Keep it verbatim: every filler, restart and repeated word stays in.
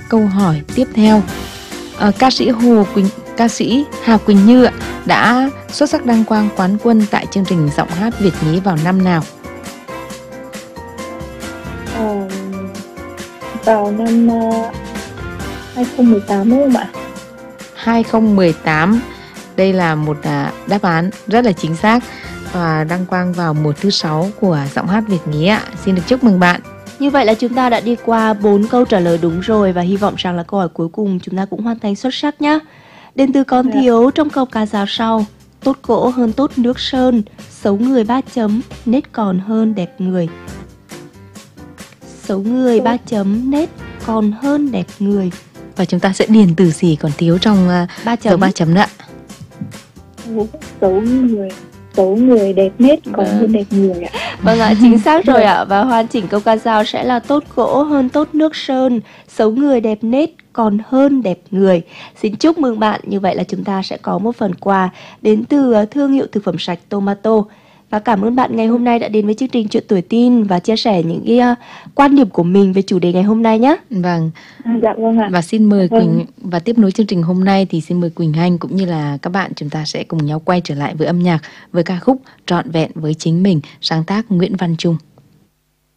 câu hỏi tiếp theo. À, ca sĩ Hồ Quỳnh, ca sĩ Hà Quỳnh Như ạ, đã xuất sắc đăng quang quán quân tại chương trình giọng hát Việt nhí vào năm nào? Ờ, vào năm uh, hai không một tám đúng không ạ? hai không một tám. Đây là một uh, đáp án rất là chính xác và đăng quang vào mùa thứ sáu của giọng hát Việt nhí ạ. Xin được chúc mừng bạn. Như vậy là chúng ta đã đi qua bốn câu trả lời đúng rồi và hy vọng rằng là câu hỏi cuối cùng chúng ta cũng hoàn thành xuất sắc nhé. Đến từ con Thiếu trong câu ca dao sau: tốt gỗ hơn tốt nước sơn, xấu người ba chấm, nết còn hơn đẹp người. Xấu người ba chấm, nết còn hơn đẹp người. Và chúng ta sẽ điền từ gì còn thiếu trong uh, ba chấm. ba chấm nữa. Xấu người xấu người đẹp nết còn vâng. hơn đẹp người ạ. Vâng ạ, chính xác rồi ạ. Và hoàn chỉnh câu ca dao sẽ là tốt gỗ hơn tốt nước sơn, xấu người đẹp nết còn hơn đẹp người. Xin chúc mừng bạn. Như vậy là chúng ta sẽ có một phần quà đến từ thương hiệu thực phẩm sạch Tomato. Và cảm ơn bạn ngày hôm nay đã đến với chương trình Chuyện Tuổi Tin và chia sẻ những cái uh, quan điểm của mình về chủ đề ngày hôm nay nhé. Vâng. À, dạ vâng ạ. Và xin mời vâng. Quỳnh và tiếp nối chương trình hôm nay thì xin mời Quỳnh Anh cũng như là các bạn, chúng ta sẽ cùng nhau quay trở lại với âm nhạc với ca khúc Trọn Vẹn Với Chính Mình, sáng tác Nguyễn Văn Trung.